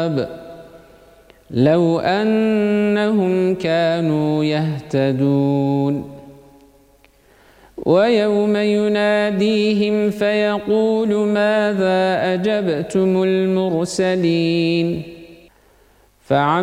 الصواب لو أنهم كانوا يهتدون ويوم يناديهم فيقول ماذا أجبتم المرسلين